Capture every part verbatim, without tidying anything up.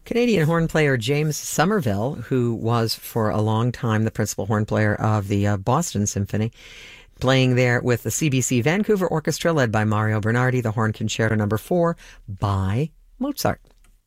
Canadian horn player James Somerville, who was for a long time the principal horn player of the uh, Boston Symphony, playing there with the C B C Vancouver Orchestra led by Mario Bernardi, the Horn Concerto number four by Mozart.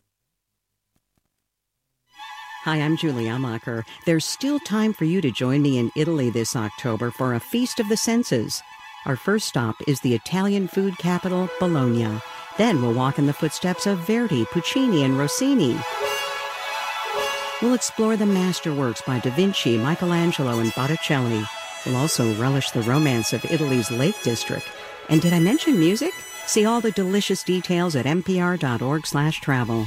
Hi, I'm Julie Amacher. There's still time for you to join me in Italy this October for a Feast of the Senses. Our first stop is the Italian food capital, Bologna. Then we'll walk in the footsteps of Verdi, Puccini, and Rossini. We'll explore the masterworks by Da Vinci, Michelangelo, and Botticelli. We'll also relish the romance of Italy's Lake District. And did I mention music? See all the delicious details at npr.org slash travel.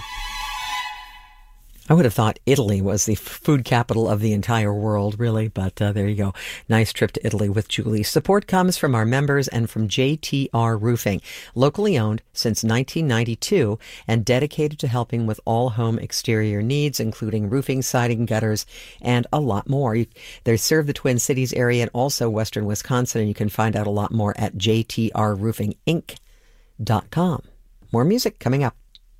I would have thought Italy was the food capital of the entire world, really, but uh, there you go. Nice trip to Italy with Julie. Support comes from our members and from J T R Roofing, locally owned since nineteen ninety-two and dedicated to helping with all home exterior needs, including roofing, siding, gutters, and a lot more. You, they serve the Twin Cities area and also western Wisconsin, and you can find out a lot more at j t r roofing inc dot com. More music coming up.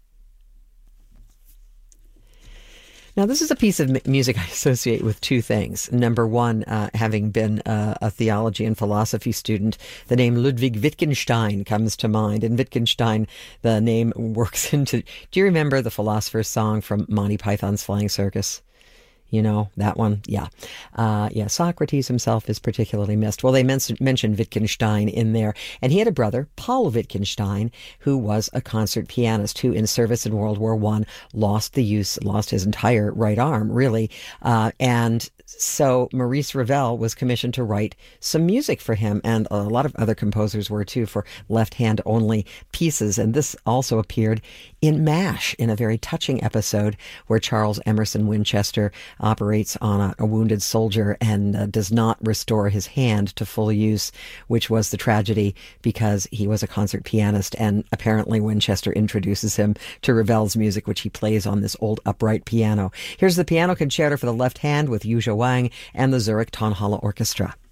Now, this is a piece of m- music I associate with two things. Number one, uh, having been uh, a theology and philosophy student, the name Ludwig Wittgenstein comes to mind. And Wittgenstein, the name works into... Do you remember the philosopher's song from Monty Python's Flying Circus? You know, that one? Yeah. Uh, yeah, Socrates himself is particularly missed. Well, they men- mentioned Wittgenstein in there. And he had a brother, Paul Wittgenstein, who was a concert pianist who, in service in World War One, lost the use, lost his entire right arm, really. Uh, and so Maurice Ravel was commissioned to write some music for him. And a lot of other composers were, too, for left-hand only pieces. And this also appeared in MASH in a very touching episode where Charles Emerson Winchester operates on a, a wounded soldier and uh, does not restore his hand to full use, which was the tragedy because he was a concert pianist, and apparently Winchester introduces him to Ravel's music, which he plays on this old upright piano. Here's the piano concerto for the left hand with Yu Wang and the Zurich Tonhalle Orchestra.